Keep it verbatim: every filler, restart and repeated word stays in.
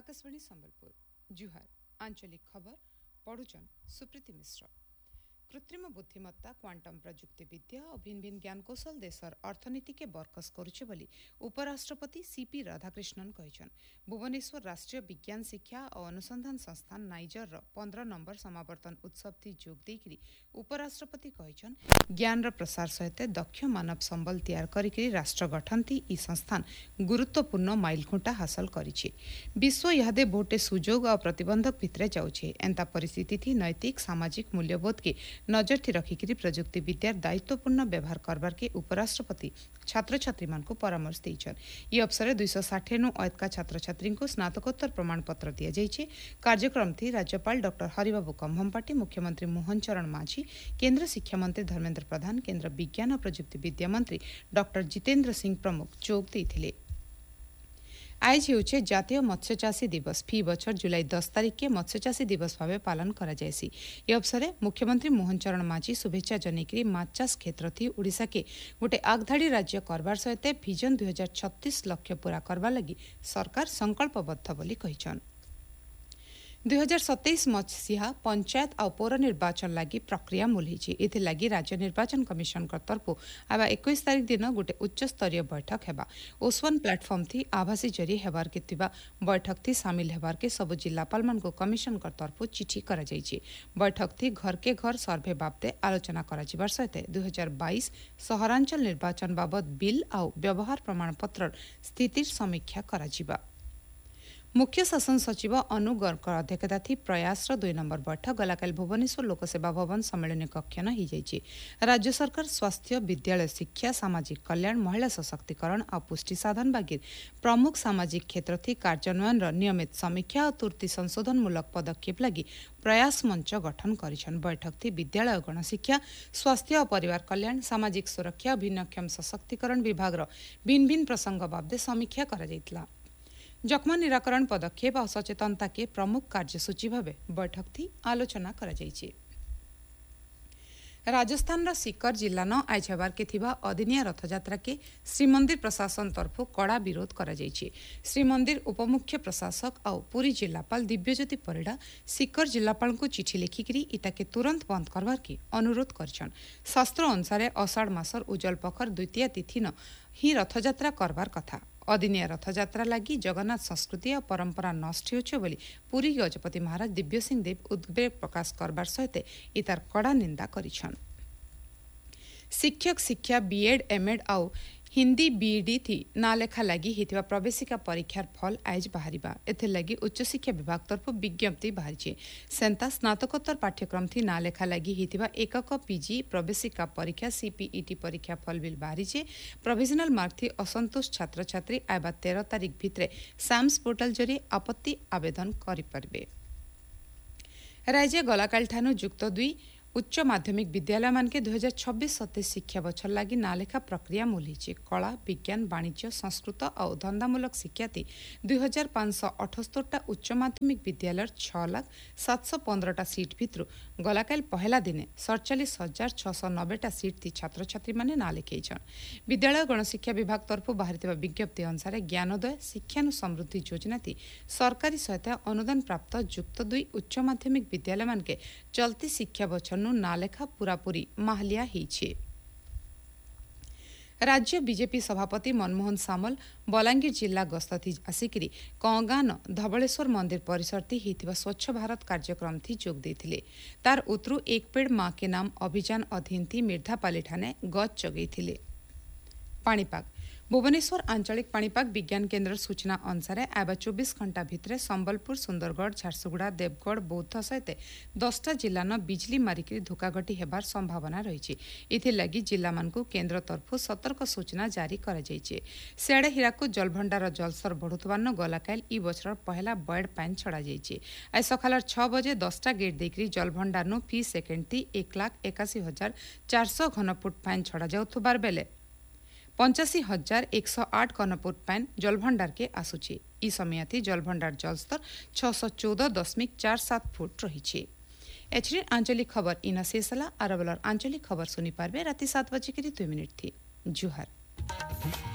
आकाशवाणी संबलपुर जुहार आंचलिक खबर पढ़ुचन सुप्रीति मिश्र। कृत्रिम बुद्धिमत्ता क्वांटम प्रजुक्ति विद्या और भिन्न भिन्न ज्ञान कौशल देशर अर्थनीति के बरकस करुचे बोली उपराष्ट्रपति सीपी राधाकृष्णन कहिछन। भुवनेश्वर राष्ट्रीय विज्ञान शिक्षा और अनुसंधान संस्थान नाइजर पंद्रह नंबर समावर्तन उत्सव थी जोग देकरी उपराष्ट्रपति कहिछन ज्ञान र प्रसार सहित दक्ष मानव संबल तैयार करिकरी राष्ट्र गठन थी ई संस्थान गुरुत्वपूर्ण माइलखुंटा हासिल करिछि। विश्व इहादे बहुटे सुजोग और प्रतिबंधक भितरे जाउछे। एंता परिस्थिति थी नैतिक सामाजिक मूल्यबोध के नजर रखिकी प्रजुक्ति विद्यार दायित्वपूर्ण व्यवहार करबार के उपराष्ट्रपति छात्र छात्री मान को परामर्श देइछन। ई अवसर दुई सौ षाठी नु अयतका छात्र छात्री को स्नातकोत्तर प्रमाण पत्र दिया जाइछे। कार्यक्रम थी राज्यपाल डॉक्टर हरिबाबू कम्भमपाटी, मुख्यमंत्री मोहन चरण माझी, केन्द्र शिक्षा मंत्री धर्मेन्द्र प्रधान, केन्द्र विज्ञान और प्रजुक्ति विद्या मंत्री डॉक्टर जितेन्द्र सिंह प्रमुख जोग देइथिले। आज होचे जातीय मत्स्यचाषी दिवस। फी बछर जुलाई दस तारीख के मत्स्यचाषी दिवस भाव पालन करा जायसी। ये अवसर मुख्यमंत्री मोहन चरण माझी शुभेच्छा जनैकरी माछ चाष क्षेत्र थी ओडिशा के गोटे आगधाड़ी राज्य करबार सहित विजन दुई हजार छत्तीस लक्ष्य पूरा करबा लगी सरकार संकल्पबद्ध बोली कहिछन। दुई हजार सतैश मसीहा पंचायत और पौर निर्वाचन लगी प्रक्रिया मूलही। इथि लगी राज्य निर्वाचन कमिशन तरफ आवा इक्कीस तारीख दिन गोटे उच्च स्तरीय बैठक हेबा। ओसवन प्लेटफॉर्म थी आभासी जरिए हेबार के तिबा बैठक थी सामिल हेबार के सब जिलापाल मान को कमिशन तरफ चिठी करा जायछि। बैठक थी घर के घर सर्वे बाबदे आलोचना करा जिबार सहित दुई हजार बाईस सहरांचल निर्वाचन बाबद बिल आउ व्यवहार प्रमाणपत्र स्थितिर समीक्षा करा जिबा। मुख्य शासन सचिव अनु गर्ग अध्यक्षता थी प्रयास दुई नंबर बैठक गलाकाल भुवनेश्वर लोकसेवा भवन सम्मेलन कक्ष न हो। राज्य सरकार स्वास्थ्य, विद्यालय शिक्षा, सामाजिक कल्याण, महिला सशक्तिकरण और पुष्टि साधन बागिर प्रमुख सामाजिक क्षेत्र थी कार्यान्वयन नियमित समीक्षा और तुर्ती संशोधनमूलक पदक्षेप लगी प्रयास मंच गठन करिछन। बैठक थी विद्यालय गणशिक्षा, स्वास्थ्य और परिवार कल्याण, सामाजिक सुरक्षा और भिन्नक्षम सशक्तिकरण विभाग भिन्न भिन्न प्रसंग बाबदे समीक्षा करा जायतिला। जख्मा निराकरण पदक्षेप और सचेतनता के प्रमुख कार्यसूची भाव बैठक थी आलोचना करा जायछि। राजस्थान सीकर जिला न आज हेबार के थिबा अदिनिया रथयात्रा के श्रीमंदिर प्रशासन तरफ कड़ा विरोध करा जायछि। श्रीमंदिर उपमुख्य प्रशासक और पुरी जिलापाल दिव्यज्योति परिड़ा सीकर जिलापाल को चिठी लिखिकी इटा के तुरंत बंद करवार के अनुरोध करछन। शास्त्र अनुसार अषाढ़ मासर उज्जवल पखर द्वितीय तिथि न ही रथयात्रा करवार कथा। अदिनिया रथयात्रा लगी जगन्नाथ संस्कृति और परंपरा नष्ट होछे बोली पुरी गजपति महाराज दिव्य सिंह देव उद्वेग प्रकाश करबार सहित इतार कड़ा निंदा करिछन। शिक्षक शिक्षा बीएड एमएड आउ हिंदी बीईडी थी ना लेखा लगी हितवा प्रवेशिका परीक्षार फल आज बाहरिबा। एथे लगी उच्च शिक्षा विभाग तरफ विज्ञप्ति बाहरिछे। सेंता स्नातकोत्तर पाठ्यक्रम थी ना लेखा लगी हितवा एकक पीजी प्रवेशिका परीक्षा सीपीईटी परीक्षा फल बिल बाहरिछे। प्रोविजनल मार्क थी असंतोष छात्र छात्री आबा तेरह तारीख भितरे साम्स पोर्टल जरिए आपत्ति आवेदन करि परबे। राज्य गलाकाल ठानु जुक्त दुई उच्च माध्यमिक विद्यालय मान के दुई हजार छब्बीस सत्ताईस शिक्षा बछर लगी नालेखा प्रक्रिया मूलही। कला, विज्ञान, वाणिज्य, संस्कृत और धंदामूलक शिक्षार्थी दुई हजार पांच सौ अठस्तरटा उच्च माध्यमिक विद्यालय छह लाख सात सौ पंद्रहटा सीट भितर गलाकाल पहला दिने सड़चालीस हजार छःश नब्बेटा सीट थी छात्र छात्री माने ना लिखैछन। विद्यालय गणशिक्षा विभाग तरफ बाहर विज्ञप्ति अनुसार ज्ञानोदय शिक्षानु समृद्धि योजना थी सरकारी सहायता अनुदान प्राप्त जुक्त दुई उच्च माध्यमिक विद्यालय मान के चलती शिक्षा बछर नालेखा पूरापूरी माहलिया हिछे। राज्य बीजेपी सभापति मनमोहन सामल बलांगीर जिला गस्त थी आसिकी कंगान धबलेश्वर मंदिर परिसर थी हितवा स्वच्छ भारत कार्यक्रम थी जोग देथिले। तार उतरु एक पेड़ माँ के नाम अभियान अधीन थी मिर्धापाली ठाने गच जगैथिले। पाणीपाग भुवनेश्वर आंचलिक पाणीपाग विज्ञान केन्द्र सूचना अनुसार आबा चौबीस घंटा भितर संबलपुर, सुंदरगढ़, झारसुगुड़ा, देवगढ़, बौद्ध सहित दसटा जिला न बिजली मारिकी धोकाघटी हेबार संभावना रही। इथिलागी जिला मानकु केन्द्र तरफ सतर्क सूचना जारी करा जायछि। सियाड़े हीराकुद जलभंडार जलस्तर बढ़ुथबार न गलाकाल ई बछर पहला बर्ड पानी छड़ा जायछि। आज सकाल छह बजे दसटा गेट देकरी जलभंडार नु फी सेकेंड थी एक लाख एकाशी हजार चार सौ घनफुट पानी छड़ा जाउथबार बेले पंचाशी हजार एक सौ आठ घनफुट पानी जलभंडार के आसुची। ई समय थी जलभंडार जलस्तर छह सौ चौदह दशमिक चार सात फुट रही। एचडी आंचलिक खबर इना शेषला आरबलर आंचलिक खबर सुनी पारबे राति सात बजे के दुई मिनिट थी। जुहार।